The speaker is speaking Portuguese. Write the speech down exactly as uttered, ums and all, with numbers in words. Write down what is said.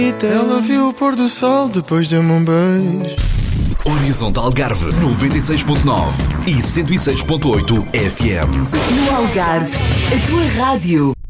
Ela viu o pôr do sol, depois deu-me um beijo. Horizonte Algarve noventa e seis ponto nove e cento e seis ponto oito F M. No Algarve, a tua rádio.